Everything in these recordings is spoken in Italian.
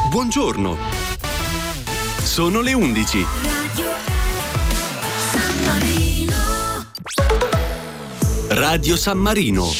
Buongiorno. Sono le 11. Radio San Marino.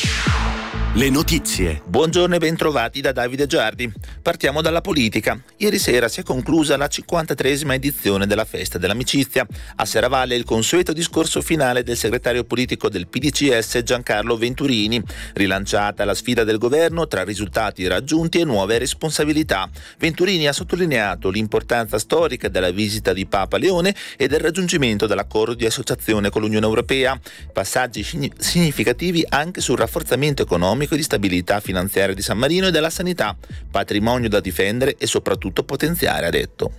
Le notizie. Buongiorno e bentrovati da Davide Giardi. Partiamo dalla politica. Ieri sera si è conclusa la 53esima edizione della Festa dell'Amicizia. A Serravalle il consueto discorso finale del segretario politico del PDCS Giancarlo Venturini. Rilanciata la sfida del governo tra risultati raggiunti e nuove responsabilità. Venturini ha sottolineato l'importanza storica della visita di Papa Leone e del raggiungimento dell'accordo di associazione con l'Unione Europea. Passaggi significativi anche sul rafforzamento economico e di stabilità finanziaria di San Marino e della sanità, patrimonio da difendere e soprattutto potenziare, ha detto.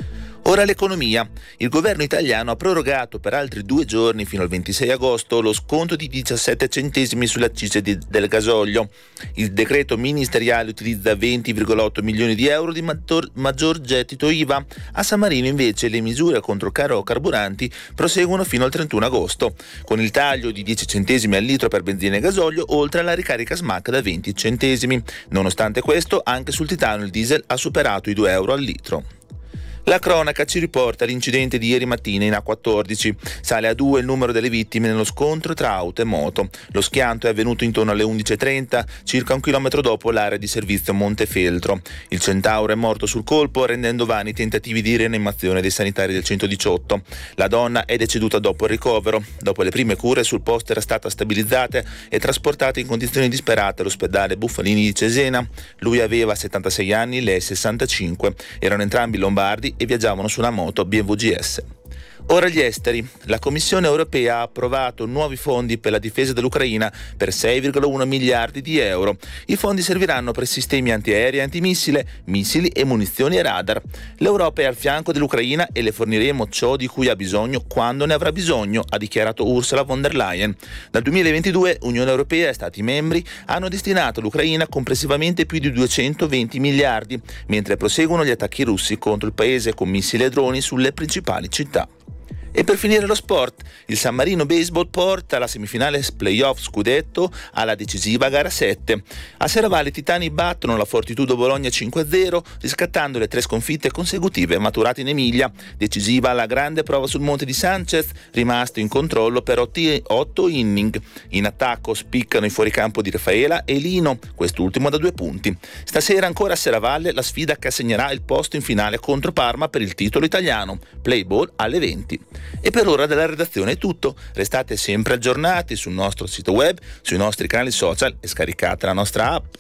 Ora l'economia. Il governo italiano ha prorogato per altri 2 giorni fino al 26 agosto lo sconto di 17 centesimi sulle accise del gasolio. Il decreto ministeriale utilizza 20,8 milioni di euro di maggior gettito IVA. A San Marino invece le misure contro il caro carburanti proseguono fino al 31 agosto, con il taglio di 10 centesimi al litro per benzina e gasolio, oltre alla ricarica SMAC da 20 centesimi. Nonostante questo, anche sul titano il diesel ha superato i 2 euro al litro. La cronaca ci riporta l'incidente di ieri mattina in A14. Sale a 2 il numero delle vittime nello scontro tra auto e moto. Lo schianto è avvenuto intorno alle 11.30, circa 1 chilometro dopo l'area di servizio Montefeltro. Il Centauro è morto sul colpo, rendendo vani i tentativi di rianimazione dei sanitari del 118. La donna è deceduta dopo il ricovero. Dopo le prime cure sul posto era stata stabilizzata e trasportata in condizioni disperate all'ospedale Buffalini di Cesena. Lui aveva 76 anni, lei 65. Erano entrambi lombardi e viaggiavano su una moto BMW GS. Ora gli esteri. La Commissione europea ha approvato nuovi fondi per la difesa dell'Ucraina per 6,1 miliardi di euro. I fondi serviranno per sistemi antiaerei, antimissile, missili e munizioni e radar. L'Europa è al fianco dell'Ucraina e le forniremo ciò di cui ha bisogno quando ne avrà bisogno, ha dichiarato Ursula von der Leyen. Dal 2022 Unione Europea e Stati membri hanno destinato all'Ucraina complessivamente più di 220 miliardi, mentre proseguono gli attacchi russi contro il paese con missili e droni sulle principali città. E per finire lo sport, il San Marino Baseball porta la semifinale playoff scudetto alla decisiva gara 7. A Serravalle i titani battono la Fortitudo Bologna 5-0, riscattando le 3 sconfitte consecutive maturate in Emilia. Decisiva la grande prova sul monte di Sanchez, rimasto in controllo per 8 inning. In attacco spiccano i fuoricampo di Raffaela e Lino, quest'ultimo da 2 punti. Stasera ancora a Serravalle la sfida che assegnerà il posto in finale contro Parma per il titolo italiano. Play ball alle 20. E per ora dalla redazione è tutto. Restate sempre aggiornati sul nostro sito web, sui nostri canali social e scaricate la nostra app.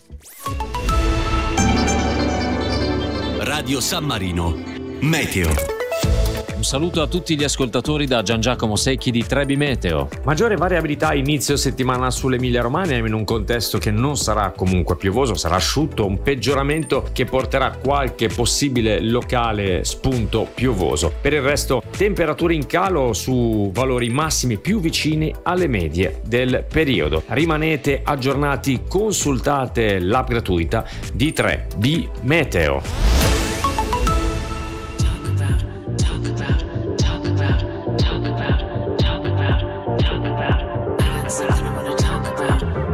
Radio San Marino. Meteo. Un saluto a tutti gli ascoltatori da Gian Giacomo Secchi di Trebi Meteo. Maggiore variabilità a inizio settimana sull'Emilia Romagna in un contesto che non sarà comunque piovoso, sarà asciutto, un peggioramento che porterà qualche possibile locale spunto piovoso. Per il resto temperature in calo su valori massimi più vicini alle medie del periodo. Rimanete aggiornati, consultate l'app gratuita di 3B Meteo.